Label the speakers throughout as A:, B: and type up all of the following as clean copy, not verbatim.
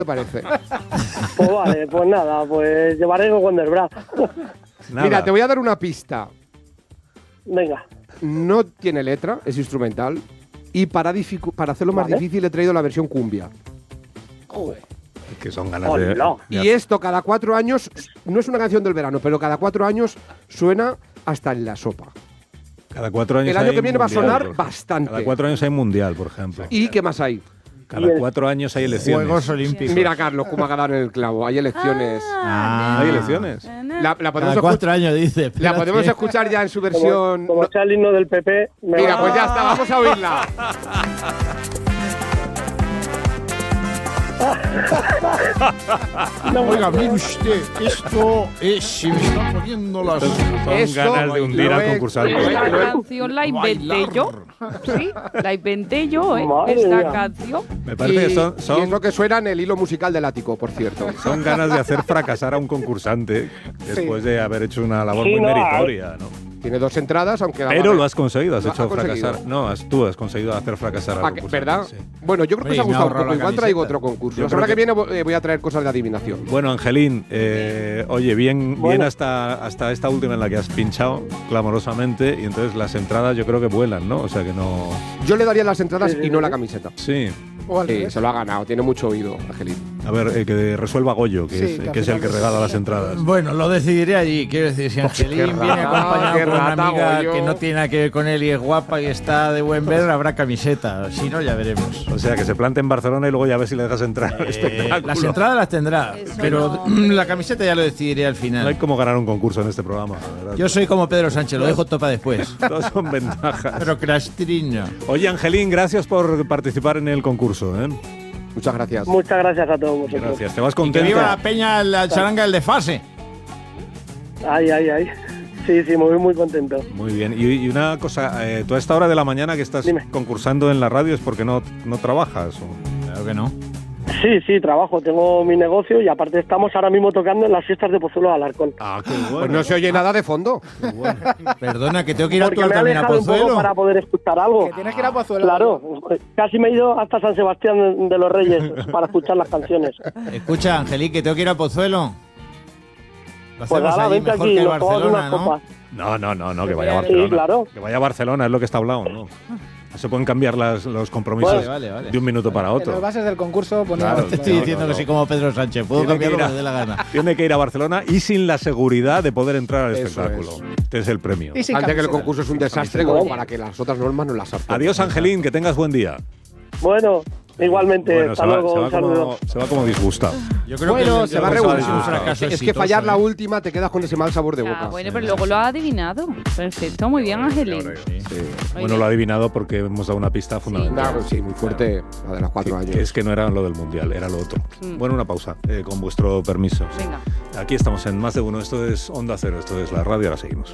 A: te parece?
B: Pues vale, pues nada, pues llevaré el Wonderbra.
A: Mira, te voy a dar una pista.
B: Venga.
A: No tiene letra, es instrumental. Y para hacerlo más difícil he traído la versión cumbia.
C: Que son ganas de...
A: Y esto cada 4 años, no es una canción del verano, pero cada 4 años suena hasta en la sopa.
C: Cada 4 años
A: el año
C: hay
A: que viene
C: mundial,
A: va a sonar bastante.
C: Cada 4 años hay mundial, por ejemplo.
A: ¿Y qué más hay?
C: Cada 4 años hay elecciones.
D: Juegos Olímpicos.
A: Mira, Carlos, cómo ha dado en el clavo. Hay elecciones.
C: ¿Hay elecciones?
A: La podemos
D: Cada 4 años, dice.
A: La podemos escuchar ya en su versión.
B: Como sea el himno del PP.
A: Mira, pues ya está, vamos a oírla.
D: Oiga, mire usted, esto es... Se me están poniendo las...
C: Son ganas de hundir al concursante.
E: Esta canción la inventé yo. Sí, la inventé yo, esta canción.
C: Me parece que
A: y es lo que suena en el hilo musical del ático, por cierto.
C: son ganas de hacer fracasar a un concursante después de haber hecho una labor muy meritoria, ¿no?
A: Tiene 2 entradas, aunque...
C: Pero lo has conseguido, has hecho
A: conseguido.
C: fracasar. No, tú has conseguido hacer fracasar al concursante.
A: ¿Verdad?
C: Sí.
A: Bueno, yo creo que os ha gustado un poco. Igual traigo otro concurso. La semana que viene voy a traer cosas de adivinación.
C: Bueno, Angelín, oye, bien hasta esta última en la que has pinchado clamorosamente, y entonces las entradas yo creo que vuelan, ¿no? O sea que no...
A: Yo le daría las entradas y no la camiseta.
C: Sí.
A: Sí, se lo ha ganado, tiene mucho oído, Angelín.
C: A ver, que resuelva Goyo, que es el que regala las entradas.
D: Bueno, lo decidiré allí. Quiero decir, si Angelín viene acompañado por una amiga que no tiene nada que ver con él y es guapa y está de buen ver, habrá camiseta. Si no, ya veremos.
C: O sea, que se plante en Barcelona y luego ya ves si le dejas entrar al espectáculo.
D: Las entradas las tendrá, pero la camiseta ya lo decidiré al final.
C: No hay como ganar un concurso en este programa, la verdad.
D: Yo soy como Pedro Sánchez, lo dejo topa después.
C: Todos son ventajas.
D: Pero Crastrina.
C: Oye, Angelín, gracias por participar en el concurso, ¿eh?
A: Muchas gracias.
B: Muchas gracias a todos vosotros.
C: Gracias. ¿Te vas
D: Y que
C: contento?
D: viva la peña, la charanga del desfase.
B: Ay. Sí, muy contento.
C: Muy bien. Y una cosa, tú a esta hora de la mañana que estás concursando en la radio es porque no trabajas.
D: Claro que no.
B: Sí, trabajo, tengo mi negocio y aparte estamos ahora mismo tocando en las fiestas de Pozuelo de Alarcón.
C: Ah, qué bueno.
A: Pues no se oye nada de fondo.
C: Qué bueno.
D: Perdona, que tengo que ir a
B: Porque
D: todo
B: me he
D: también a
B: alejado un poco
D: Pozuelo.
B: para poder escuchar algo.
F: Que tienes que ir a Pozuelo.
B: Claro, casi me he ido hasta San Sebastián de los Reyes para escuchar las canciones.
D: Escucha, Angelín, que tengo que ir a Pozuelo. Lo
B: Pues
D: hacemos
B: nada,
D: allí
B: vente
D: mejor
B: aquí,
D: que
B: nos tomamos
D: Barcelona,
B: unas
D: ¿no?
B: copas.
C: No, que vaya a Barcelona.
B: Sí, claro.
C: Que vaya a Barcelona, es lo que está hablado, ¿no? Se pueden cambiar los compromisos
D: Vale.
C: de un minuto para
F: En
C: otro.
F: las bases del concurso ponemos...
C: Claro,
D: Te estoy diciendo que soy como Pedro Sánchez, puedo
C: Tiene
D: cambiar
C: que
D: lo
C: ir
D: que me dé la gana.
C: Tiene que ir a Barcelona y sin la seguridad de poder entrar al
A: Eso
C: espectáculo. Este es el premio.
F: Y sin
A: Antes que el
F: camiseta.
A: concurso es un desastre como para que las otras normas no las acepten.
C: Adiós, Angelín, que tengas buen día.
B: Bueno, igualmente,
C: Bueno,
B: hasta luego, un saludo.
C: se va como disgustado.
D: Yo creo
A: Bueno,
D: que
A: se va a
D: es
A: regular.
D: un fracaso
A: Es que
D: exitoso,
A: fallar la
D: ¿eh?
A: última te quedas con ese mal sabor de boca.
E: Bueno, pero luego lo ha adivinado. Perfecto, muy bien, Angelín.
C: Bueno, lo ha adivinado porque hemos dado una pista fundamental.
A: Claro, sí, muy fuerte, la de los 4 años.
C: Es que no era lo del Mundial, era lo otro. Bueno, una pausa, con vuestro permiso.
E: Venga.
C: Aquí estamos en Más de Uno. Esto es Onda Cero, esto es la radio. Ahora seguimos.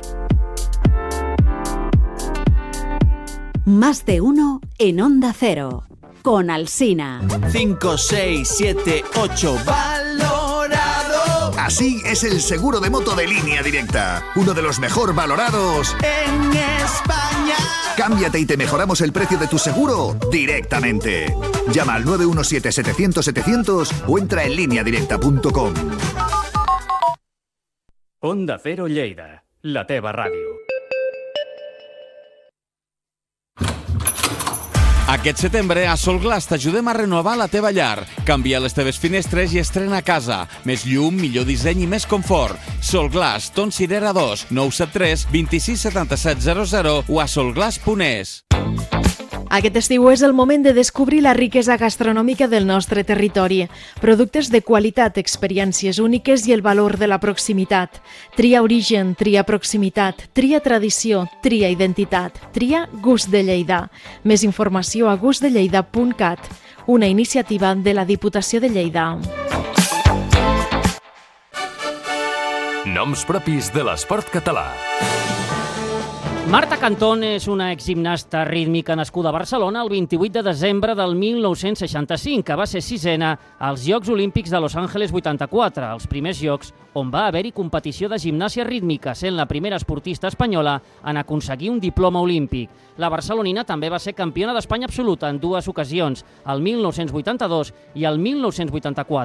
G: Más de uno en Onda Cero. Con Alsina.
H: 5, 6, 7, 8. ¡Valorado!
I: Así es el seguro de moto de Línea Directa. Uno de los mejor valorados
H: En España.
I: Cámbiate y te mejoramos el precio de tu seguro directamente. Llama al 917-700-700 o entra en lineadirecta.com.
J: Onda Cero Lleida, la teva ràdio.
K: Aquest setembre a Solglass t'ajudem a renovar la teva llar. Canvia les teves finestres i estrena casa. Més llum, millor disseny i més confort. Solglass, Ton Cirera 2, 973 26 77 00 o a solglass.es.
L: Aquest estiu és el moment de descobrir la riquesa gastronòmica del nostre territori. Productes de qualitat, experiències úniques i el valor de la proximitat. Tria origen, tria proximitat, tria tradició, tria identitat, tria gust de Lleida. Més informació a gustdelleida.cat, una iniciativa de la Diputació de Lleida.
J: Noms propis de l'esport català.
M: Marta Cantón és una exgimnasta rítmica nascuda a Barcelona el 28 de desembre del 1965, que va ser sisena als Jocs Olímpics de Los Angeles 84, els primers jocs on va haver-hi competició de gimnàsia rítmica, sent la primera esportista espanyola en aconseguir un diploma olímpic. La barcelonina també va ser campiona d'Espanya absoluta en 2 ocasions, el 1982 i el 1984.